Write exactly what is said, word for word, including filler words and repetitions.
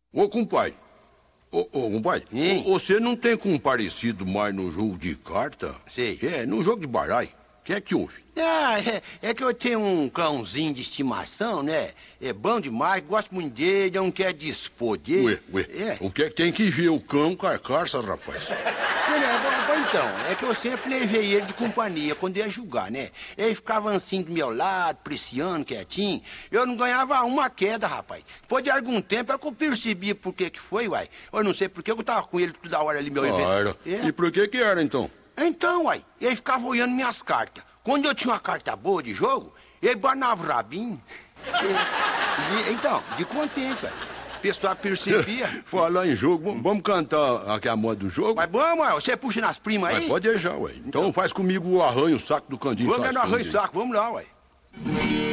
Ô, compadre. Ô, ô, compadre, Hein? você não tem comparecido mais no jogo de carta? Sei. É, no jogo de baralho. O que é que houve? Ah, é, é que eu tenho um cãozinho de estimação, né? É bom demais, gosto muito dele, não quer dispor dele. Ué, ué, É. o que é que tem que ver o cão com a carça, rapaz? É, né, bom, bom, então, é que eu sempre levei ele de companhia quando ia jogar, né? Ele ficava assim do meu lado, preciando, quietinho. Eu não ganhava uma queda, rapaz. Depois de algum tempo é que eu percebi por que que foi, uai. Eu não sei por que eu tava com ele toda hora ali, meu Claro. evento. É. E por que que era, então? Então, uai, ele ficava olhando minhas cartas. Quando eu tinha uma carta boa de jogo, ele banava o rabinho. E- e- então, de contente, uai. O pessoal percebia. Falar em jogo, vamos- vamos cantar aqui a moda do jogo? Mas vamos, uai, você puxa nas primas Mas aí? pode deixar, ué. Então faz comigo o arranho, o saco do Candinho. Vamos sabe, no arranjo assim, saco, vamos lá, uai.